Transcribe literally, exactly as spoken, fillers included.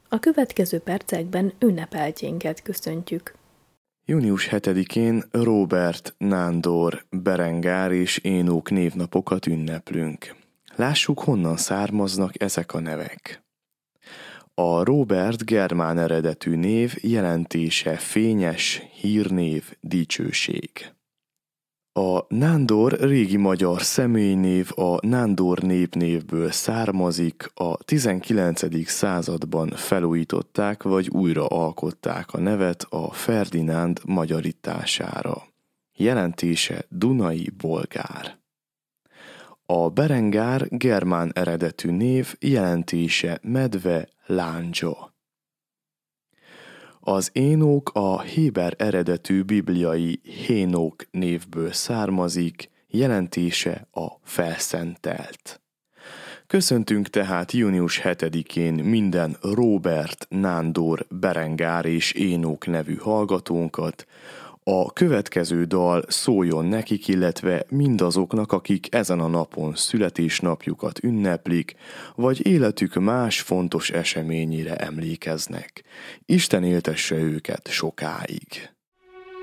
A következő percekben ünnepeltjénket köszöntjük. június hetedikén Róbert, Nándor, Berengár és Énok névnapokat ünneplünk. Lássuk, honnan származnak ezek a nevek. A Róbert germán eredetű név, jelentése fényes, hírnév, dicsőség. A Nándor régi magyar személynév, a Nándor népnévből származik, a tizenkilencedik században felújították vagy újra alkották a nevet a Ferdinánd magyarítására. Jelentése dunai bolgár. A Berengár germán eredetű név, jelentése medve, lándzsa. Az Énok a héber eredetű bibliai Hénok névből származik, jelentése a felszentelt. Köszöntünk tehát június hetedikén minden Róbert, Nándor, Berengár és Énok nevű hallgatónkat. A következő dal szóljon nekik, illetve mindazoknak, akik ezen a napon születésnapjukat ünneplik, vagy életük más fontos eseményére emlékeznek. Isten éltesse őket sokáig!